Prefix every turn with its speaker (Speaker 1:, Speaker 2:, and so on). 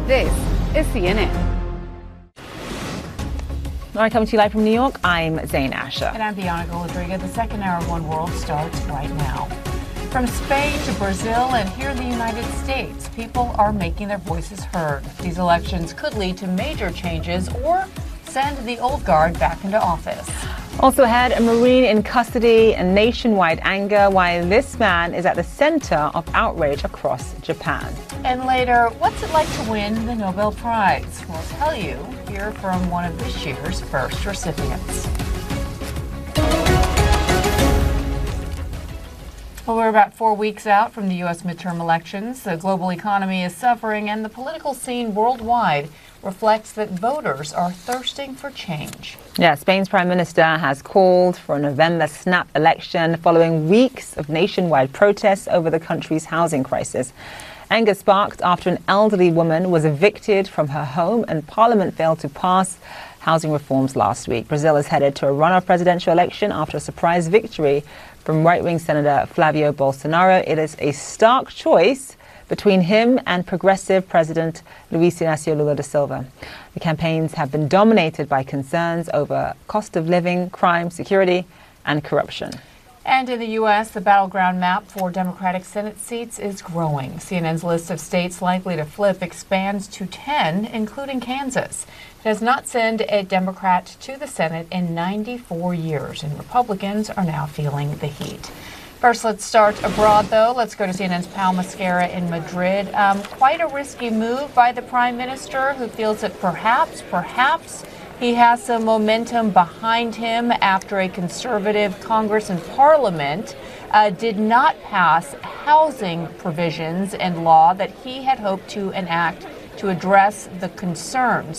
Speaker 1: This is CNN.
Speaker 2: All right, coming to you live from New York, I'm Zain Asher.
Speaker 3: And I'm Bianca Rodriguez. The second hour of One World starts right now. From Spain to Brazil and here in the United States, people are making their voices heard. These elections could lead to major changes or send the old guard back into office.
Speaker 2: Also ahead, a Marine in custody and nationwide anger while this man is at the center of outrage across Japan.
Speaker 3: And later, what's it like to win the Nobel Prize? We'll tell you. Hear from one of this year's first recipients. Well, we're about 4 weeks out from the U.S. midterm elections. The global economy is suffering, and the political scene worldwide reflects that voters are thirsting for change.
Speaker 2: Yeah, Spain's prime minister has called for a November snap election following weeks of nationwide protests over the country's housing crisis. Anger sparked after an elderly woman was evicted from her home and Parliament failed to pass housing reforms last week. Brazil is headed to a runoff presidential election after a surprise victory from right-wing Senator Flavio Bolsonaro. It is a stark choice between him and progressive President Luiz Inácio Lula da Silva. The campaigns have been dominated by concerns over cost of living, crime, security, and corruption.
Speaker 3: And in the U.S., the battleground map for Democratic Senate seats is growing. CNN's list of states likely to flip expands to 10, including Kansas. It has not sent a Democrat to the Senate in 94 years, and Republicans are now feeling the heat. First, let's start abroad, though. Let's go to CNN's Pal Mascara in Madrid. Quite a risky move by the prime minister, who feels that perhaps he has some momentum behind him after a conservative Congress and Parliament did not pass housing provisions and law that he had hoped to enact to address the concerns